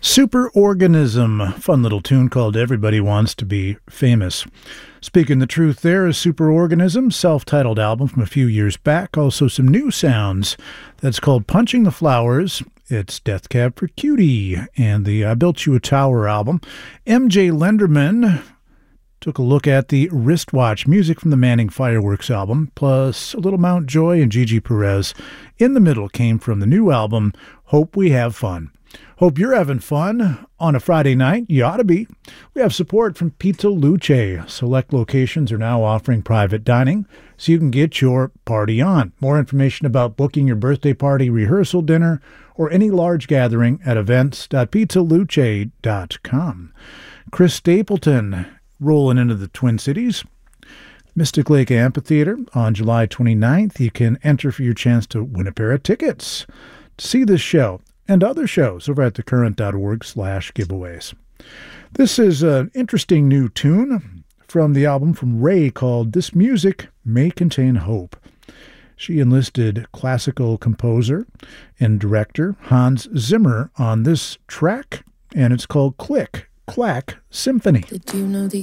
Superorganism, fun little tune called Everybody Wants to Be Famous. Speaking the truth, there is Superorganism, self-titled album from a few years back. Also some new sounds. That's called Punching the Flowers. It's Death Cab for Cutie and the I Built You a Tower album. MJ Lenderman took a look at the wristwatch music from the Manning Fireworks album, plus a little Mount Joy and Gigi Perez. In the middle came from the new album, Hope We Have Fun. Hope you're having fun on a Friday night. You ought to be. We have support from Pizza Luce. Select locations are now offering private dining, so you can get your party on. More information about booking your birthday party, rehearsal dinner, or any large gathering at events.pizzaluce.com. Chris Stapleton rolling into the Twin Cities. Mystic Lake Amphitheater on July 29th. You can enter for your chance to win a pair of tickets to see this show and other shows over at thecurrent.org/giveaways. This is an interesting new tune from the album from Ray called This Music May Contain Hope. She enlisted classical composer and director Hans Zimmer on this track, and it's called Click, Clack Symphony. Did you know the